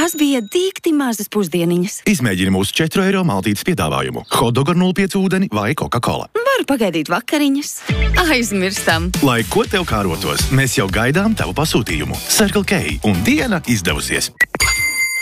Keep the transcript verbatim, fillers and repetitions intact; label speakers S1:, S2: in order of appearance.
S1: Tās bija dīkti mazas pusdieniņas.
S2: Izmēģini mūsu četru eiro maltītes piedāvājumu. Hotdog ar nulle pieci ūdeni vai Coca-Cola.
S1: Varu pagaidīt vakariņas. Aizmirstam.
S2: Lai ko tev kārotos, mēs jau gaidām tavu pasūtījumu. Circle K un diena izdevusies.